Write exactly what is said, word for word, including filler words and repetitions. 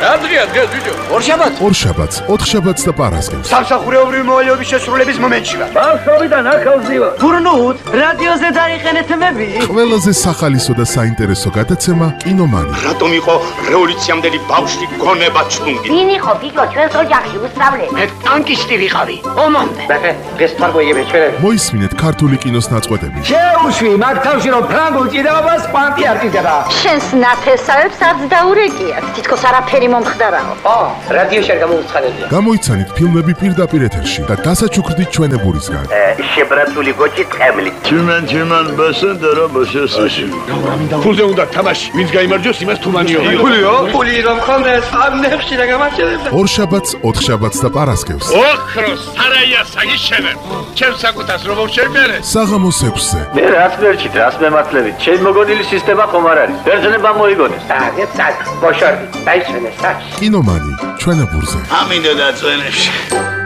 რა დღეა დღეს ბიჭო? ორშაბათს. ორშაბათს, ოთხშაბათს და პარასკევს. სამსახურეობრივი მოვალეობის შესრულების მომენტში ვარ. ბავშვობიდან ახალზივა. გურნუთ, რადიოზე დაიყენეთ მები. ყველაზე სახალისო და საინტერესო გადაცემა კინომანი. რატომ იყო რევოლუციამდელი ბავშვი გონება ჩუნგი? ვინ იყო ბიჭო ჩვენს ოჯახში უსწავლელი? მე ტანკისტი ვიყავი. ომამდე. ბახე, დღეს თარგოიები ჩვენები. მოისმინეთ ქართული კინოს ნაწყვეტები. შეუშვი მაგ თავში რომ ფრანგულ ჭიდაობას კვანტი არტიზდება. შენს ნათესავებს არც დაურეკიათ. თითქოს არაფერი მომხდარაო. ო, რადიოში არ გამოუცხადებია. გამოიცანით ფილმები პირდაპირ ეთერში და დასაჩუქრდით ჩვენებურისგან. შებრაცული გოჭი ტყემლი. Tümen tümen basın dara basıyorsun. ფულზე უნდა თამაში. ვინც გაიმარჯვოს, იმას თუმანიო. ფულიო? ფული რომ ხონდეს, ამ ნებში რა გამარჯვებდა. ორშაბათს, ოთხშაბათს და პარასკევს. ოქროს სარაია საგიშენებ. ჩემ საკუთას რომ შევმერე. საღამოს ექვსზე. Ne rast verçit, rast mematlevi. Çel mogonili sistema komarari. Verjene moigones. საგე საგ, ბოშორდი, დაიჩვენე საჩ. კინომანი ჩვენებურზე. Amin da tzvenevshi.